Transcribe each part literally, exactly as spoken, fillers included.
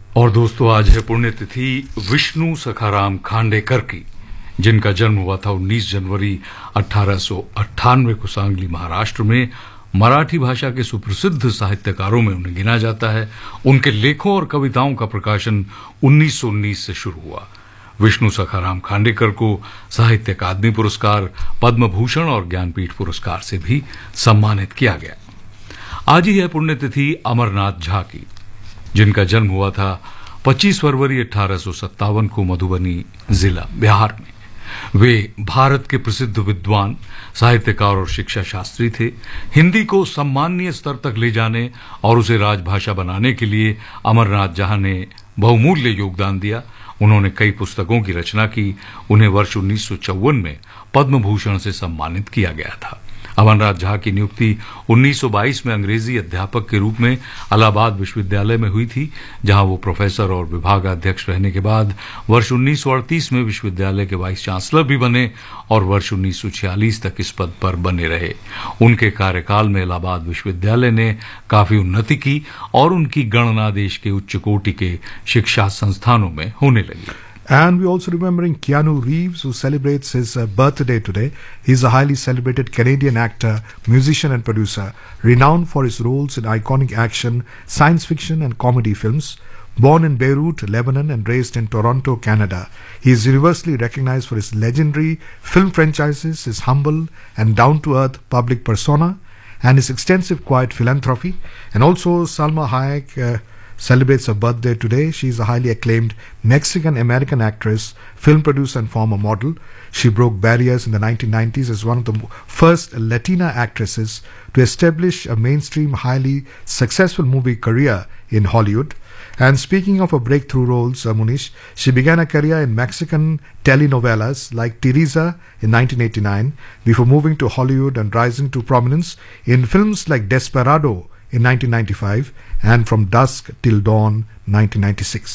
और दोस्तों, आज है पुण्यतिथि विष्णु सखाराम खांडेकर की, जिनका जन्म हुआ था उन्नीस जनवरी अठारह सौ अट्ठानवे को सांगली, महाराष्ट्र में। मराठी भाषा के सुप्रसिद्ध साहित्यकारों में उन्हें गिना जाता है। उनके लेखों और कविताओं का प्रकाशन उन्नीस सौ उन्नीस से शुरू हुआ। विष्णु सखाराम खांडेकर को साहित्य अकादमी पुरस्कार, पद्म भूषण और ज्ञानपीठ पुरस्कार से भी सम्मानित किया गया। आज ही है पुण्यतिथि अमरनाथ झा की, जिनका जन्म हुआ था पच्चीस फरवरी अठारह सौ सत्तावन को मधुबनी जिला, बिहार में। वे भारत के प्रसिद्ध विद्वान, साहित्यकार और शिक्षा शास्त्री थे। हिंदी को सम्माननीय स्तर तक ले जाने और उसे राजभाषा बनाने के लिए अमरनाथ झा ने बहुमूल्य योगदान दिया। उन्होंने कई पुस्तकों की रचना की। उन्हें वर्ष उन्नीस सौ चौवन में पद्म भूषण से सम्मानित किया गया था। अमरनाथ झा की नियुक्ति उन्नीस सौ बाईस में अंग्रेजी अध्यापक के रूप में इलाहाबाद विश्वविद्यालय में हुई थी, जहां वो प्रोफेसर और विभागाध्यक्ष रहने के बाद वर्ष उन्नीस सौ अड़तीस में विश्वविद्यालय के वाइस चांसलर भी बने और वर्ष उन्नीस सौ छियालीस तक इस पद पर बने रहे। उनके कार्यकाल में इलाहाबाद विश्वविद्यालय ने काफी उन्नति की और उनकी गणना देश के उच्च कोटि के शिक्षा संस्थानों में होने लगी। And we're also remembering Keanu Reeves, who celebrates his uh, birthday today. He's a highly celebrated Canadian actor, musician and producer, renowned for his roles in iconic action, science fiction and comedy films. Born in Beirut, Lebanon and raised in Toronto, Canada, he is universally recognized for his legendary film franchises, his humble and down-to-earth public persona, and his extensive quiet philanthropy. And also Salma Hayek uh, celebrates her birthday today. She is a highly acclaimed Mexican-American actress, film producer and former model. She broke barriers in the nineteen nineties as one of the first Latina actresses to establish a mainstream, highly successful movie career in Hollywood. And speaking of her breakthrough roles, uh, Munish, she began her career in Mexican telenovelas like Teresa in nineteen eighty-nine, before moving to Hollywood and rising to prominence in films like Desperado in nineteen ninety-five and From Dusk Till Dawn nineteen ninety-six.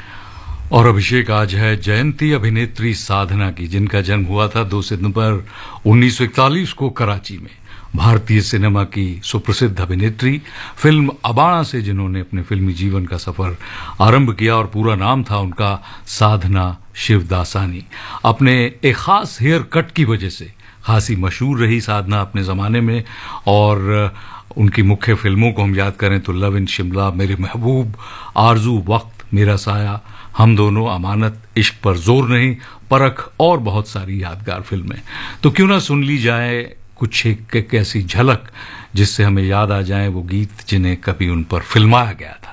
और अभिषेक, आज है जयंती अभिनेत्री साधना की, जिनका जन्म हुआ था दो सितंबर उन्नीस सौ इकतालीस को कराची में। भारतीय सिनेमा की सुप्रसिद्ध अभिनेत्री, फिल्म अबाणा से जिन्होंने अपने फिल्मी जीवन का सफर आरंभ किया, और पूरा नाम था उनका साधना शिवदासानी। अपने एक खास हेयर कट की वजह से खासी मशहूर रही साधना अपने जमाने में। और उनकी मुख्य फिल्मों को हम याद करें तो लव इन शिमला, मेरे महबूब, आरजू, वक्त, मेरा साया, हम दोनों, अमानत, इश्क पर जोर नहीं, परख और बहुत सारी यादगार फिल्में। तो क्यों ना सुन ली जाए कुछ एक ऐसी झलक जिससे हमें याद आ जाए वो गीत जिन्हें कभी उन पर फिल्माया गया था।